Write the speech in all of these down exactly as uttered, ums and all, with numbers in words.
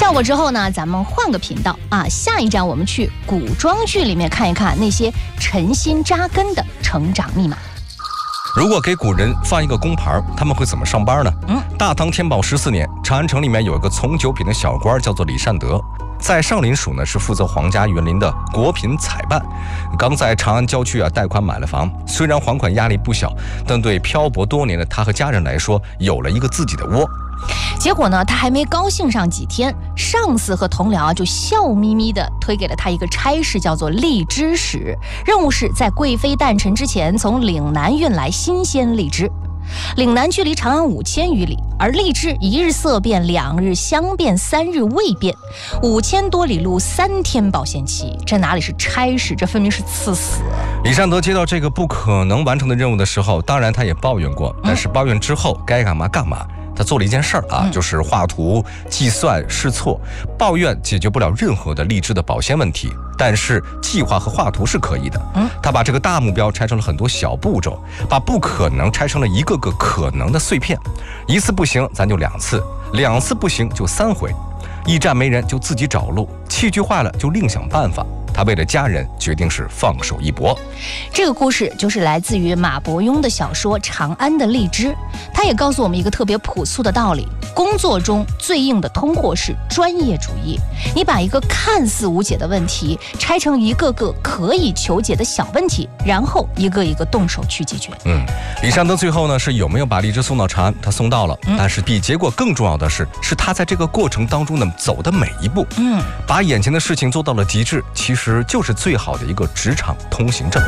效果之后呢，咱们换个频道啊，下一站我们去古装剧里面看一看那些沉心扎根的成长密码。 如果给古人放一个工牌，他们会怎么上班呢？ 嗯， 大唐天宝十四年，长安城里面有一个从九品的小官，叫做李善德，在上林署呢是负责皇家园林的国品采办。刚在长安郊区啊贷款买了房，虽然还款压力不小，但对漂泊多年的他和家人来说，有了一个自己的窝。 结果呢，他还没高兴上几天，上司和同僚啊就笑眯眯地推给了他一个差事，叫做荔枝使，任务是在贵妃诞辰之前从岭南运来新鲜荔枝。岭南距离长安五千余里，而荔枝一日色变，两日香变，三日味变，五千多里路，三天保鲜期，这哪里是差事，这分明是赐死。 李善德接到这个不可能完成的任务的时候，当然他也抱怨过，但是抱怨之后该干嘛干嘛。他做了一件事儿啊， 嗯、 就是画图、计算、试错。抱怨解决不了任何的荔枝的保鲜问题，但是计划和画图是可以的。嗯，他把这个大目标拆成了很多小步骤，把不可能拆成了一个个可能的碎片。一次不行，咱就两次；两次不行就三回。驿站没人就自己找路，器具坏了就另想办法。他为了家人，决定是放手一搏。 这个故事就是来自于马伯庸的小说《长安的荔枝》，他也告诉我们一个特别朴素的道理：工作中最硬的通货是专业主义。你把一个看似无解的问题拆成一个个可以求解的小问题，然后一个一个动手去解决。 嗯，李善德最后呢是有没有把荔枝送到长安？他送到了，嗯、但是比结果更重要的是，是他在这个过程当中呢走的每一步，嗯，把眼前的事情做到了极致，其实。实就是最好的一个职场通行证。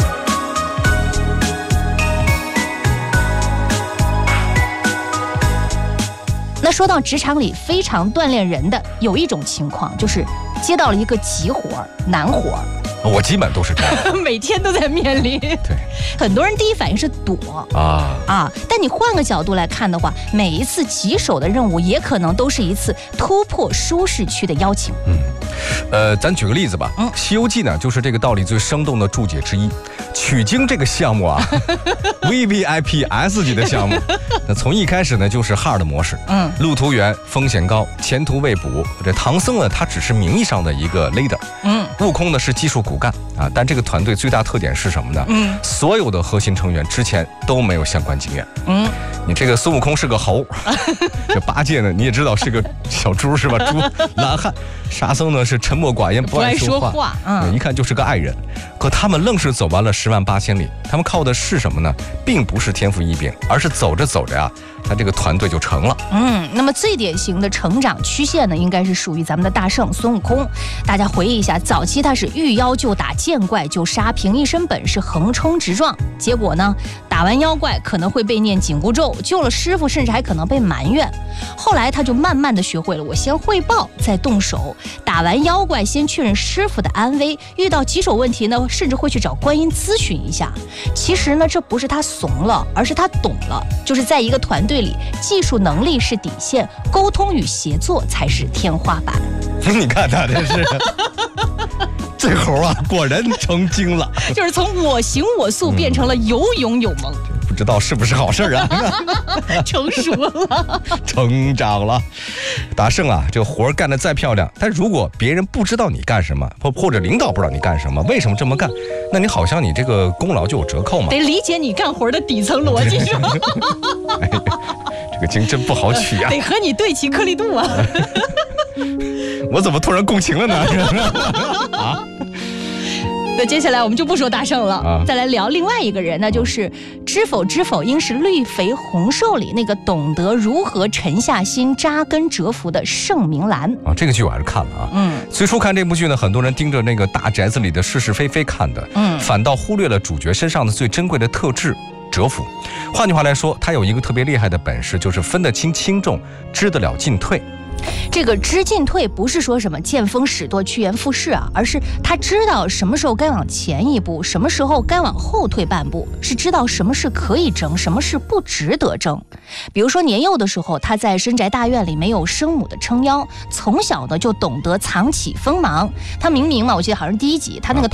那说到职场里非常锻炼人的，有一种情况就是接到了一个急活难活。 我基本都是这样， 每天都在面临。 对， 很多人第一反应是躲啊啊，但你换个角度来看的话，每一次棘手的任务也可能都是一次突破舒适区的邀请。 嗯，呃，咱举个例子吧，嗯，《西游记》呢就是这个道理最生动的注解之一。取经这个项目啊，V V I P S 级的项目，那从一开始呢就是 hard 模式，嗯，路途远，风险高，前途未卜。这唐僧呢，他只是名义上的一个 leader， 嗯，悟空呢是技术骨干啊，但这个团队最大特点是什么呢？嗯，所有的核心成员之前都没有相关经验。嗯，你这个孙悟空是个猴，这八戒呢你也知道是个小猪是吧？猪懒汉，沙僧呢是沉默寡言，不爱说话， 说话嗯， 一看就是个爱人。可他们愣是走完了十万八千里，他们靠的是什么呢？并不是天赋异禀，而是走着走着呀、啊，他这个团队就成了。 嗯，那么最典型的成长曲线呢，应该是属于咱们的大圣孙悟空。大家回忆一下，早期他是遇妖就打，见怪就杀，凭一身本事横冲直撞。结果呢，打完妖怪可能会被念紧箍咒，救了师傅甚至还可能被埋怨。后来他就慢慢的学会了，我先汇报再动手，打完妖怪先确认师傅的安危，遇到棘手问题呢，甚至会去找观音咨询一下。其实呢，这不是他怂了，而是他懂了，就是在一个团队里，技术能力是底线，沟通与协作才是天花板。 你看他这是这猴啊，果然成精了， 就是从我行我素变成了有勇有谋。 嗯，不知道是不是好事啊？ 成熟了， 成长了。大圣啊，这活干得再漂亮，但如果别人不知道你干什么，或或者领导不知道你干什么，为什么这么干，那你好像你这个功劳就有折扣嘛。 得理解你干活的底层逻辑是吗？ 哎，这个经真不好取啊。 得和你对齐颗粒度啊。 我怎么突然共情了呢？啊？ 那接下来我们就不说大圣了， 啊、 再来聊另外一个人，那就是《知否知否应是绿肥红瘦》里那个懂得如何沉下心、扎根蛰伏的盛明兰啊。这个剧我还是看了啊。嗯，最初看这部剧呢，很多人盯着那个大宅子里的是是非非看的，嗯，反倒忽略了主角身上的最珍贵的特质——蛰伏。换句话来说，他有一个特别厉害的本事，就是分得清轻重，知得了进退。 这个知进退不是说什么见风使舵、趋炎附势啊，而是他知道什么时候该往前一步，什么时候该往后退半步，是知道什么是可以争，什么是不值得争。比如说年幼的时候，他在深宅大院里没有生母的撑腰，从小呢就懂得藏起锋芒。他明明嘛，我记得好像第一集，他那个